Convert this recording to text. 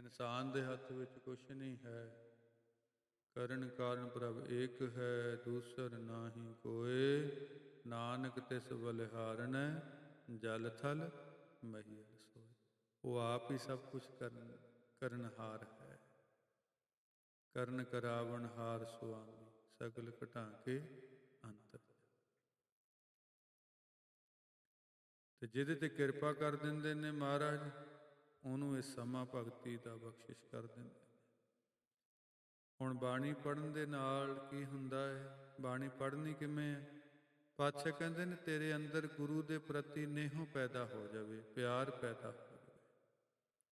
ਇਨਸਾਨ ਦੇ ਹੱਥ ਵਿੱਚ ਕੁਛ ਨਹੀਂ ਹੈ। ਕਰਨ ਕਾਰਨ ਪ੍ਰਭ ਏਕ ਹੈ, ਦੂਸਰ ਨਾਹੀ ਕੋਇ। ਨਾਨਕ ਤਿਸ ਬਲਿਹਾਰਣ, ਜਲ ਥਲ ਮਹੀਲ ਸੋਇ। ਉਹ ਆਪ ਹੀ ਸਭ ਕੁਛ ਕਰਨਹਾਰ ਹੈ। ਕਰਨ ਕਰਾਵਣ ਹਾਰ ਸੁਆਮੀ, ਸਗਲ ਘਟਾ ਕੇ ਅੰਤਰ। ਤੇ ਜਿਹਦੇ ਤੇ ਕਿਰਪਾ ਕਰ ਦਿੰਦੇ ਨੇ ਮਹਾਰਾਜ, ਉਹਨੂੰ ਇਹ ਸਮਾਂ ਭਗਤੀ ਦਾ ਬਖਸ਼ਿਸ਼ ਕਰ ਦਿੰਦੇ। ਹੁਣ ਬਾਣੀ ਪੜ੍ਹਨ ਦੇ ਨਾਲ ਕੀ ਹੁੰਦਾ ਹੈ? ਬਾਣੀ ਪੜ੍ਹਨੀ ਕਿਵੇਂ ਹੈ? ਪਾਤਸ਼ਾਹ ਕਹਿੰਦੇ ਨੇ ਤੇਰੇ ਅੰਦਰ ਗੁਰੂ ਦੇ ਪ੍ਰਤੀ ਨੇਹੋਂ ਪੈਦਾ ਹੋ ਜਾਵੇ, ਪਿਆਰ ਪੈਦਾ ਹੋ